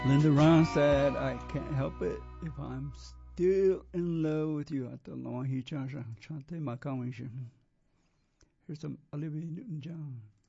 Linda Ron said, I can't help it if I'm still in love with you. At the long he chante ma convention. Here's some Olivia Newton John.